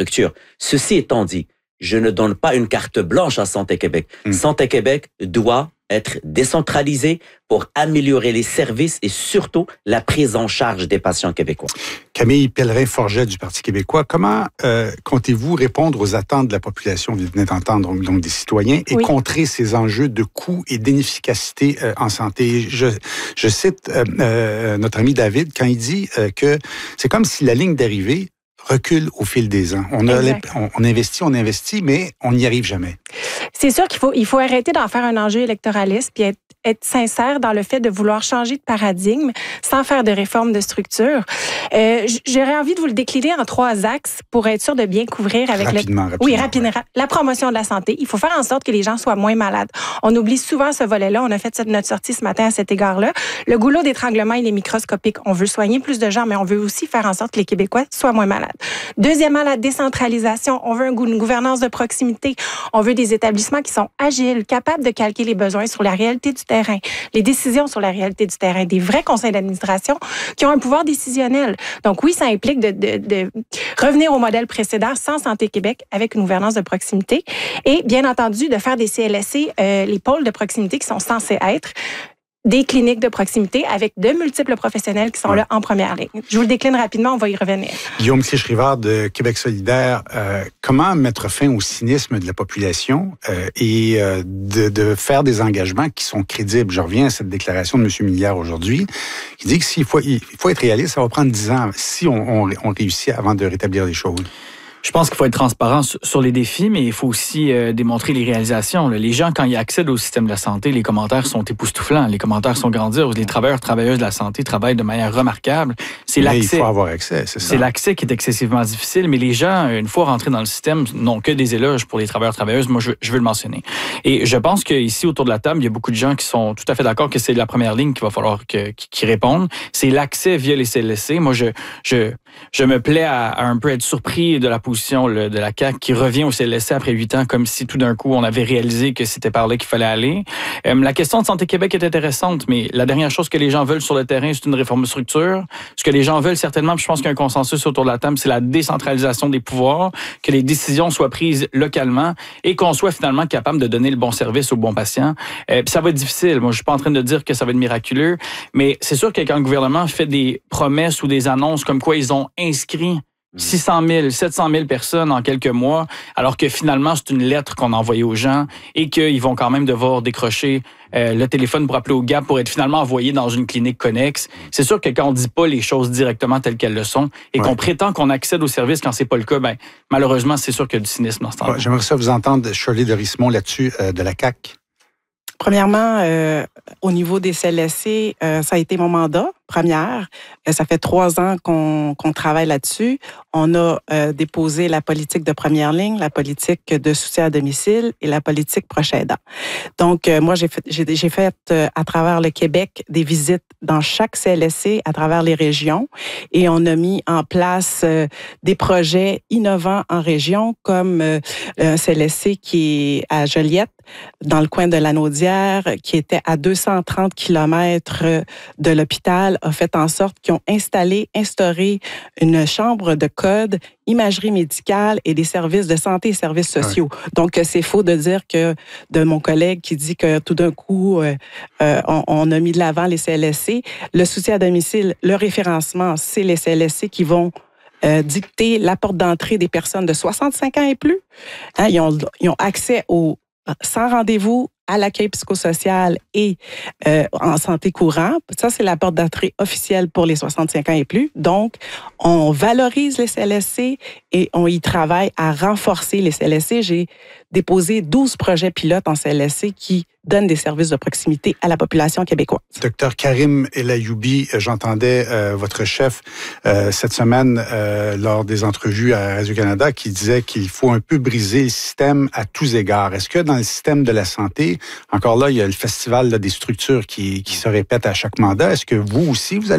structures. Ceci étant dit, je ne donne pas une carte blanche à Santé Québec. Santé Québec doit être décentralisé pour améliorer les services et surtout la prise en charge des patients québécois. Camille Pellerin-Forget du Parti québécois, comment comptez-vous répondre aux attentes de la population, vous venez d'entendre, donc des citoyens, et contrer ces enjeux de coûts et d'inefficacité en santé? Je cite notre ami David quand il dit que c'est comme si la ligne d'arrivée recule au fil des ans. On investit, mais on n'y arrive jamais. C'est sûr qu'il faut arrêter d'en faire un enjeu électoraliste puis être sincère dans le fait de vouloir changer de paradigme sans faire de réforme de structure. J'aurais envie de vous le décliner en 3 axes pour être sûr de bien couvrir avec rapidement. Oui, rapidement. La promotion de la santé. Il faut faire en sorte que les gens soient moins malades. On oublie souvent ce volet-là. On a fait notre sortie ce matin à cet égard-là. Le goulot d'étranglement, il est microscopique. On veut soigner plus de gens, mais on veut aussi faire en sorte que les Québécois soient moins malades. Deuxièmement, la décentralisation. On veut une gouvernance de proximité. On veut des établissements qui sont agiles, capables de calquer les besoins sur la réalité du terrain, les décisions sur la réalité du terrain, des vrais conseils d'administration qui ont un pouvoir décisionnel. Donc oui, ça implique de revenir au modèle précédent sans Santé Québec avec une gouvernance de proximité et bien entendu de faire des CLSC, les pôles de proximité qui sont censés être des cliniques de proximité avec de multiples professionnels qui sont là en première ligne. Je vous le décline rapidement, on va y revenir. Guillaume Clich-Rivard de Québec solidaire, comment mettre fin au cynisme de la population et de faire des engagements qui sont crédibles? Je reviens à cette déclaration de M. Milliard aujourd'hui, qui dit qu'il faut être réaliste, ça va prendre 10 ans si on réussit avant de rétablir les choses. Je pense qu'il faut être transparent sur les défis, mais il faut aussi démontrer les réalisations. Les gens, quand ils accèdent au système de la santé, les commentaires sont époustouflants, les commentaires sont grandioses. Les travailleuses de la santé travaillent de manière remarquable. C'est l'accès. Il faut avoir accès, c'est ça. C'est l'accès qui est excessivement difficile, mais les gens, une fois rentrés dans le système, n'ont que des éloges pour les travailleuses. Moi, je veux le mentionner. Et je pense qu'ici, autour de la table, il y a beaucoup de gens qui sont tout à fait d'accord que c'est la première ligne qu'il va falloir qu'ils répondent. C'est l'accès via les CLSC. Moi, je me plais à un peu être surpris de la position de la CAQ qui revient au CLSC après 8 ans, comme si tout d'un coup, on avait réalisé que c'était par là qu'il fallait aller. La question de Santé Québec est intéressante, mais la dernière chose que les gens veulent sur le terrain, c'est une réforme de structure. Ce que les gens veulent certainement, puis je pense qu'il y a un consensus autour de la table, c'est la décentralisation des pouvoirs, que les décisions soient prises localement et qu'on soit finalement capable de donner le bon service aux bons patients. Puis ça va être difficile. Moi, je suis pas en train de dire que ça va être miraculeux, mais c'est sûr que quand le gouvernement fait des promesses ou des annonces comme quoi ils ont inscrit 600 000, 700 000 personnes en quelques mois, alors que finalement, c'est une lettre qu'on a envoyée aux gens et qu'ils vont quand même devoir décrocher le téléphone pour appeler au GAP pour être finalement envoyés dans une clinique connexe. C'est sûr que quand on dit pas les choses directement telles qu'elles le sont et qu'on prétend qu'on accède au service quand c'est pas le cas, ben malheureusement, c'est sûr qu'il y a du cynisme dans ce temps-là. J'aimerais ça vous entendre, Shirley de Rismond, là-dessus, de la CAQ. Premièrement, au niveau des CLSC, ça a été mon mandat, première. Ça fait 3 ans qu'on travaille là-dessus. On a déposé la politique de première ligne, la politique de soutien à domicile et la politique proche aidant. Donc, moi, j'ai fait à travers le Québec des visites dans chaque CLSC à travers les régions et on a mis en place des projets innovants en région comme un CLSC qui est à Joliette, dans le coin de la Naudière, qui était à 230 km de l'hôpital, a fait en sorte qu'ils ont instauré une chambre de code, imagerie médicale et des services de santé et services sociaux. Ouais. Donc, c'est faux de dire que, de mon collègue qui dit que tout d'un coup, on a mis de l'avant les CLSC. Le soutien à domicile, le référencement, c'est les CLSC qui vont dicter la porte d'entrée des personnes de 65 ans et plus. Hein, ils ont accès sans rendez-vous à l'accueil psychosocial et en santé courante. Ça, c'est la porte d'entrée officielle pour les 65 ans et plus. Donc, on valorise les CLSC et on y travaille à renforcer les CLSC. J'ai déposé 12 projets pilotes en CLSC qui donnent des services de proximité à la population québécoise. Docteur Karim El-Ayoubi, j'entendais votre chef cette semaine lors des entrevues à Radio-Canada qui disait qu'il faut un peu briser le système à tous égards. Est-ce que dans le système de la santé, encore là, il y a le festival là, des structures qui se répètent à chaque mandat. Est-ce que vous aussi, vous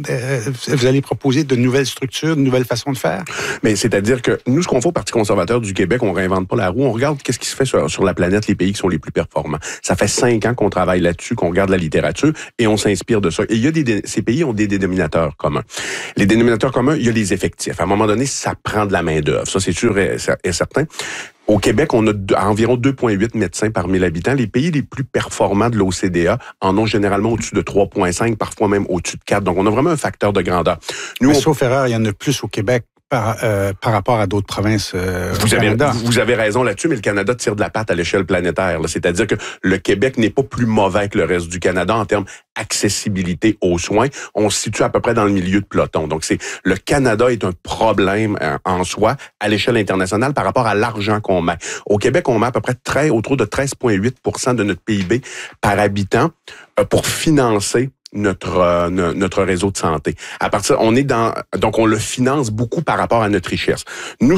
allez proposer de nouvelles structures, de nouvelles façons de faire? Mais c'est-à-dire que nous, ce qu'on fait au Parti conservateur du Québec, on réinvente pas la roue. On regarde qu'est-ce qui se fait sur la planète, les pays qui sont les plus performants. Ça Ça fait 5 ans qu'on travaille là-dessus, qu'on regarde la littérature et on s'inspire de ça. Et ces pays ont des dénominateurs communs. Les dénominateurs communs, il y a les effectifs. À un moment donné, ça prend de la main-d'œuvre. Ça, c'est sûr et certain. Au Québec, on a environ 2,8 médecins par 1000 habitants. Les pays les plus performants de l'OCDE en ont généralement au-dessus de 3,5, parfois même au-dessus de 4. Donc, on a vraiment un facteur de grandeur. Nous, sauf erreur, il y en a plus au Québec par rapport à d'autres provinces au Canada. Vous avez raison là-dessus, mais le Canada tire de la patte à l'échelle planétaire. C'est-à-dire que le Québec n'est pas plus mauvais que le reste du Canada en termes d'accessibilité aux soins. On se situe à peu près dans le milieu de peloton. Donc, le Canada est un problème en soi à l'échelle internationale par rapport à l'argent qu'on met. Au Québec, on met à peu près autour de 13,8% de notre PIB par habitant pour financer notre réseau de santé. À partir, donc on le finance beaucoup par rapport à notre richesse. Donc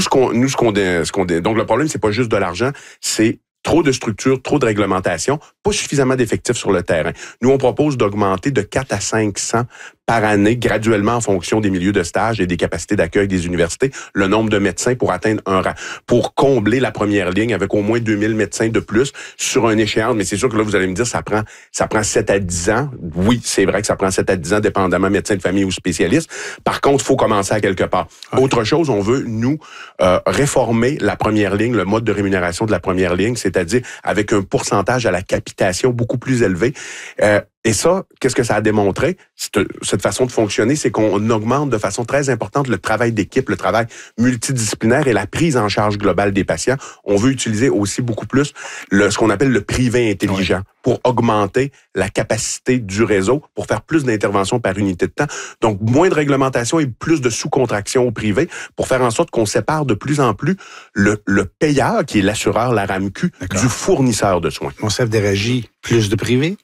le problème, c'est pas juste de l'argent, c'est trop de structures, trop de réglementation, pas suffisamment d'effectifs sur le terrain. Nous, on propose d'augmenter de 4 à 500 par année, graduellement en fonction des milieux de stage et des capacités d'accueil des universités, le nombre de médecins pour atteindre pour combler la première ligne avec au moins 2000 médecins de plus sur un échéance. Mais c'est sûr que là, vous allez me dire, ça prend 7 à 10 ans. Oui, c'est vrai que ça prend 7 à 10 ans, dépendamment médecin de famille ou spécialiste. Par contre, il faut commencer à quelque part. Okay. Autre chose, on veut, nous, réformer la première ligne, le mode de rémunération de la première ligne, c'est-à-dire avec un pourcentage à la capitation beaucoup plus élevé. Et ça, qu'est-ce que ça a démontré? Cette façon de fonctionner, c'est qu'on augmente de façon très importante le travail d'équipe, le travail multidisciplinaire et la prise en charge globale des patients. On veut utiliser aussi beaucoup plus ce qu'on appelle le privé intelligent pour augmenter la capacité du réseau, pour faire plus d'interventions par unité de temps. Donc, moins de réglementation et plus de sous-contraction au privé pour faire en sorte qu'on sépare de plus en plus le payeur, qui est l'assureur, la RAMQ, du fournisseur de soins. Monsef Déragi, plus de privé?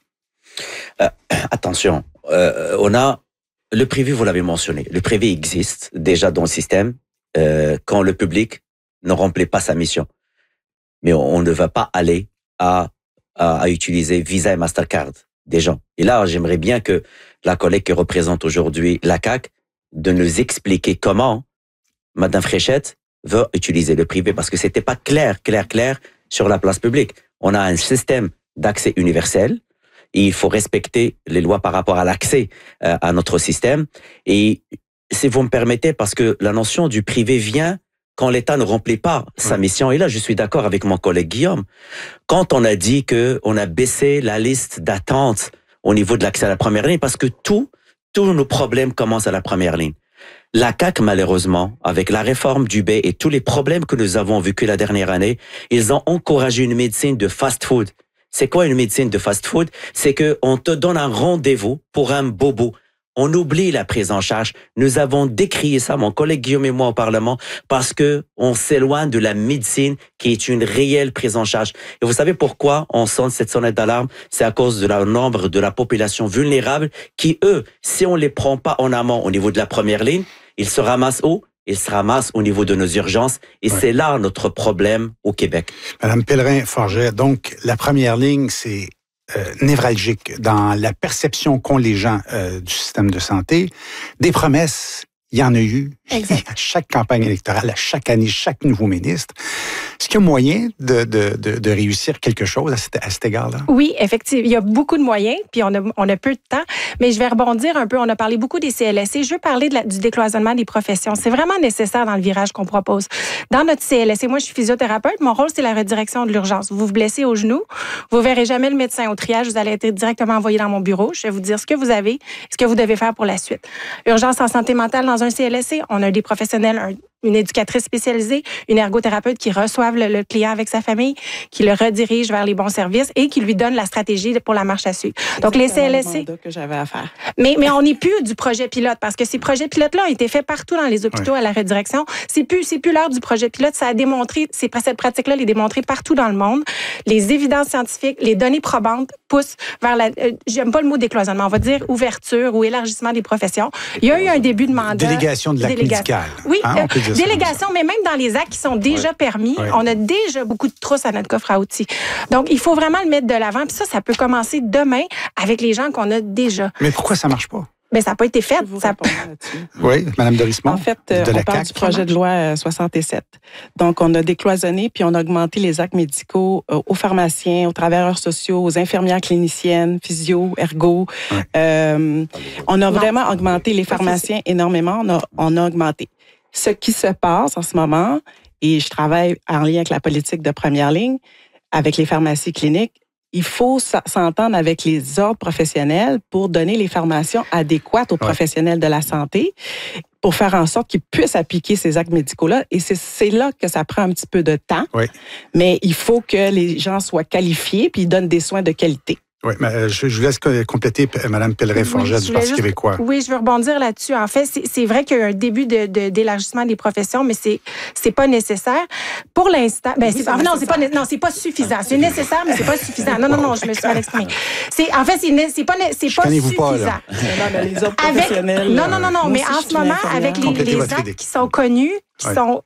Attention, on a le privé, vous l'avez mentionné. Le privé existe déjà dans le système quand le public ne remplit pas sa mission. Mais on ne va pas aller à utiliser Visa et Mastercard des gens. Et là, j'aimerais bien que la collègue qui représente aujourd'hui la CAQ de nous expliquer comment Madame Fréchette veut utiliser le privé, parce que c'était pas clair sur la place publique. On a un système d'accès universel. Et il faut respecter les lois par rapport à l'accès à notre système. Et si vous me permettez, parce que la notion du privé vient quand l'État ne remplit pas sa mission. Et là, je suis d'accord avec mon collègue Guillaume. Quand on a dit qu'on a baissé la liste d'attente au niveau de l'accès à la première ligne, parce que tous nos problèmes commencent à la première ligne. La CAQ, malheureusement, avec la réforme du B et tous les problèmes que nous avons vécus la dernière année, ils ont encouragé une médecine de fast-food. C'est quoi une médecine de fast-food? C'est que on te donne un rendez-vous pour un bobo. On oublie la prise en charge. Nous avons décrié ça, mon collègue Guillaume et moi au Parlement, parce que on s'éloigne de la médecine qui est une réelle prise en charge. Et vous savez pourquoi on sonne cette sonnette d'alarme? C'est à cause de la nombre de la population vulnérable qui, eux, si on les prend pas en amont au niveau de la première ligne, ils se ramassent où? Ils se ramassent au niveau de nos urgences. Et c'est là notre problème au Québec. Madame Pellerin-Forget, donc la première ligne, c'est névralgique dans la perception qu'ont les gens du système de santé. Des promesses, il y en a eu à chaque campagne électorale, à chaque année, chaque nouveau ministre. Est-ce qu'il y a moyen de réussir quelque chose à cet égard-là? Oui, effectivement. Il y a beaucoup de moyens, puis on a peu de temps. Mais je vais rebondir un peu. On a parlé beaucoup des CLSC. Je veux parler du décloisonnement des professions. C'est vraiment nécessaire dans le virage qu'on propose. Dans notre CLSC, moi, je suis physiothérapeute. Mon rôle, c'est la redirection de l'urgence. Vous vous blessez au genou, vous verrez jamais le médecin au triage. Vous allez être directement envoyé dans mon bureau. Je vais vous dire ce que vous avez, ce que vous devez faire pour la suite. Urgence en santé mentale dans un CLSC. On a des professionnels, une éducatrice spécialisée, une ergothérapeute qui reçoivent le client avec sa famille, qui le redirige vers les bons services et qui lui donne la stratégie pour la marche à suivre. Donc, les CLSC... que j'avais à faire. Mais on n'est plus du projet pilote, parce que ces projets pilotes-là ont été faits partout dans les hôpitaux à la redirection. C'est plus l'heure du projet pilote. Ça a démontré, cette pratique-là, les démontrée partout dans le monde. Les évidences scientifiques, les données probantes poussent vers j'aime pas le mot décloisonnement, on va dire ouverture ou élargissement des professions. Il y a eu un début de mandat. Délégation de l'acte médical. Oui, délégation, mais même dans les actes qui sont déjà permis, on a déjà beaucoup de trousses à notre coffre à outils. Donc, il faut vraiment le mettre de l'avant. Puis ça peut commencer demain avec les gens qu'on a déjà. Mais pourquoi ça marche pas? Mais ça n'a pas été fait. Oui, Mme Dorismont. En fait, on parle du projet de loi 67. Donc, on a décloisonné puis on a augmenté les actes médicaux aux pharmaciens, aux travailleurs sociaux, aux infirmières cliniciennes, physio, ergo. Ouais. On a vraiment augmenté les pharmaciens énormément. On a augmenté. Ce qui se passe en ce moment, et je travaille en lien avec la politique de première ligne, avec les pharmacies cliniques, il faut s'entendre avec les ordres professionnels pour donner les formations adéquates aux professionnels de la santé pour faire en sorte qu'ils puissent appliquer ces actes médicaux-là. Et c'est là que ça prend un petit peu de temps. Oui. Mais il faut que les gens soient qualifiés puis ils donnent des soins de qualité. Oui, mais je vous laisse compléter, Mme Pellerin-Forget du Parti québécois. Oui, je veux rebondir là-dessus. En fait, c'est vrai qu'il y a un début d'élargissement des professions, mais c'est pas nécessaire. Pour l'instant, c'est pas suffisant. C'est nécessaire, mais c'est pas suffisant. Non, je me suis mal exprimée. En fait, c'est pas suffisant. Pas, là. Les autres professionnels. Non, mais en ce moment, avec les actes qui sont connus, qui sont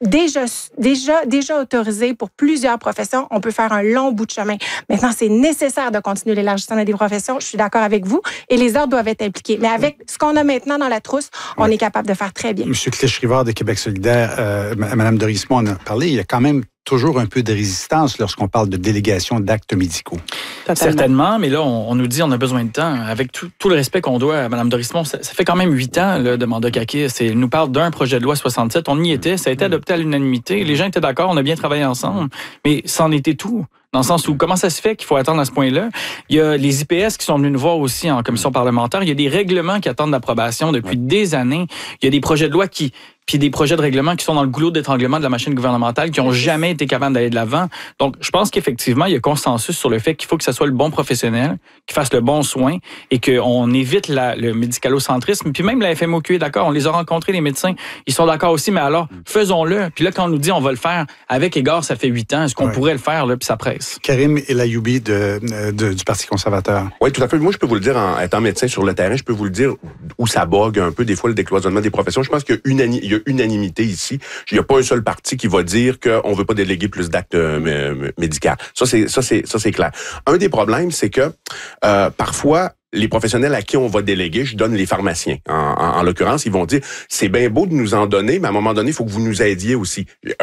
déjà autorisé pour plusieurs professions, on peut faire un long bout de chemin. Maintenant, c'est nécessaire de continuer l'élargissement des professions. Je suis d'accord avec vous. Et les ordres doivent être impliqués. Mais avec ce qu'on a maintenant dans la trousse, on est capable de faire très bien. M. Clich-Rivard de Québec solidaire, Mme Dorismont en a parlé. Il y a quand même toujours un peu de résistance lorsqu'on parle de délégation d'actes médicaux. Totalement. Certainement, mais là, on nous dit on a besoin de temps. Avec tout le respect qu'on doit à Mme Dorismont, ça fait quand même 8 ans là, de mandat Kakis. Elle nous parle d'un projet de loi 67. On y était, ça a été adopté à l'unanimité. Les gens étaient d'accord, on a bien travaillé ensemble, mais c'en était tout. Dans le sens où, comment ça se fait qu'il faut attendre à ce point-là? Il y a les IPS qui sont venus nous voir aussi en commission parlementaire. Il y a des règlements qui attendent l'approbation depuis des années. Il y a des projets de loi puis des projets de règlement qui sont dans le goulot d'étranglement de la machine gouvernementale, qui n'ont jamais été capables d'aller de l'avant. Donc, je pense qu'effectivement, il y a consensus sur le fait qu'il faut que ce soit le bon professionnel, qui fasse le bon soin et qu'on évite le médicalocentrisme. Puis même la FMOQ est d'accord. On les a rencontrés, les médecins. Ils sont d'accord aussi, mais alors, faisons-le. Puis là, quand on nous dit on va le faire avec égard, ça fait 8 ans. Est-ce qu'on pourrait le faire, là, puis ça presse? Karim El-Ayoubi du Parti conservateur. Oui, tout à fait. Moi, je peux vous le dire, en étant médecin sur le terrain, je peux vous le dire où ça bogue un peu, des fois, le décloisonnement des professions. Je pense qu'il y a unanimité ici. Il n'y a pas un seul parti qui va dire qu'on ne veut pas déléguer plus d'actes médicaux. Ça, c'est clair. Un des problèmes, c'est que parfois, les professionnels à qui on va déléguer, je donne les pharmaciens. En l'occurrence, ils vont dire, c'est bien beau de nous en donner, mais à un moment donné, il faut que vous nous aidiez aussi.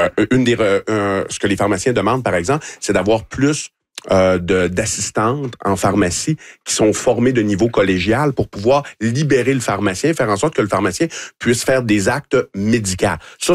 Ce que les pharmaciens demandent, par exemple, c'est d'avoir plus d'assistantes en pharmacie qui sont formées de niveau collégial pour pouvoir libérer le pharmacien, faire en sorte que le pharmacien puisse faire des actes médicaux.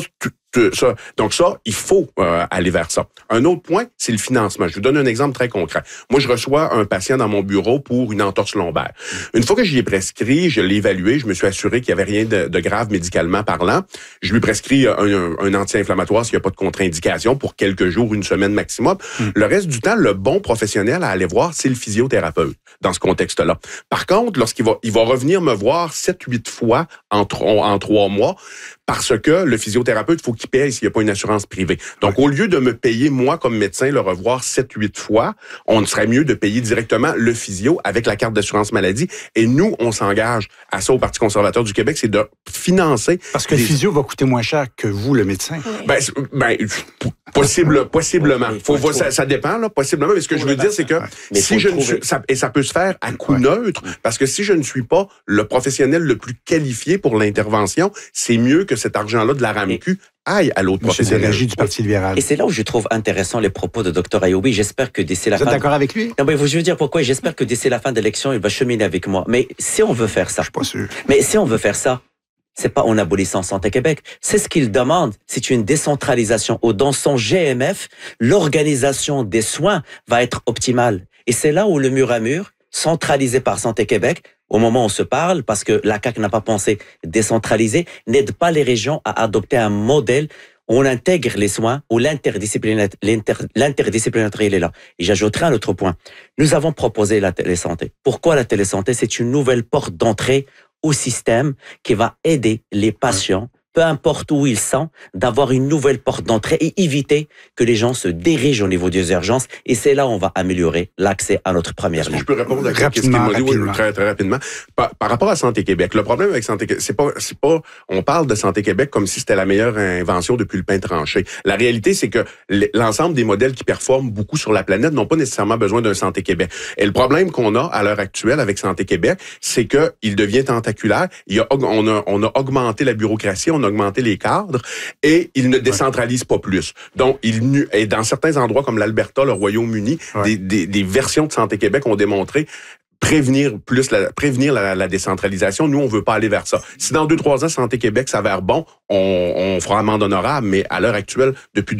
Donc ça, il faut aller vers ça. Un autre point, c'est le financement. Je vous donne un exemple très concret. Moi, je reçois un patient dans mon bureau pour une entorse lombaire. Une fois que j'y ai prescrit, je l'ai évalué, je me suis assuré qu'il n'y avait rien de grave médicalement parlant. Je lui prescris un anti-inflammatoire s'il n'y a pas de contre-indication pour quelques jours, une semaine maximum. Le reste du temps, le bon professionnel à aller voir, c'est le physiothérapeute dans ce contexte-là. Par contre, lorsqu'il va revenir me voir 7-8 fois en 3 mois, parce que le physiothérapeute, il faut qu'il paye s'il n'y a pas une assurance privée. Donc, au lieu de me payer, moi, comme médecin, le revoir 7-8 fois, on serait mieux de payer directement le physio avec la carte d'assurance maladie. Et nous, on s'engage à ça au Parti conservateur du Québec, c'est de financer... Parce que le physio va coûter moins cher que vous, le médecin. Possiblement. Ça dépend, là, possiblement. Mais ce que je veux dire, c'est que si je ne suis... Et ça peut se faire à coût neutre, parce que si je ne suis pas le professionnel le plus qualifié pour l'intervention, c'est mieux que cet argent-là de la RAMQ aille à l'autre professionnel. Du Parti libéral. Et c'est là où je trouve intéressant les propos de Dr Ayoubi. J'espère que d'ici la fin... Vous êtes d'accord avec lui? Non, mais je veux dire pourquoi. J'espère que d'ici la fin de l'élection, il va cheminer avec moi. Mais si on veut faire ça... Je suis pas sûr. Mais si on veut faire ça, c'est pas en abolissant Santé Québec. C'est ce qu'il demande. C'est une décentralisation où dans son GMF, l'organisation des soins va être optimale. Et c'est là où le mur à mur, centralisé par Santé Québec, au moment où on se parle, parce que la CAQ n'a pas pensé décentraliser, n'aide pas les régions à adopter un modèle où on intègre les soins, où l'interdisciplinarité il est là. Et j'ajouterai un autre point. Nous avons proposé la télésanté. Pourquoi la télésanté? C'est une nouvelle porte d'entrée au système qui va aider les patients peu importe où ils sont, d'avoir une nouvelle porte d'entrée et éviter que les gens se dirigent au niveau des urgences. Et c'est là où on va améliorer l'accès à notre première ligne. Je peux répondre à ce qu'il m'a dit très, très rapidement. Par rapport à Santé Québec, le problème avec Santé Québec, c'est pas, on parle de Santé Québec comme si c'était la meilleure invention depuis le pain tranché. La réalité, c'est que l'ensemble des modèles qui performent beaucoup sur la planète n'ont pas nécessairement besoin d'un Santé Québec. Et le problème qu'on a à l'heure actuelle avec Santé Québec, c'est que il devient tentaculaire. On a augmenté la bureaucratie, on a augmenté les cadres et il ne décentralise pas plus. Donc, et dans certains endroits comme l'Alberta, le Royaume-Uni, des versions de Santé Québec ont démontré prévenir la décentralisation. Nous, on veut pas aller vers ça. Si dans 2-3 ans, Santé Québec s'avère bon, on fera amende honorable, mais à l'heure actuelle, depuis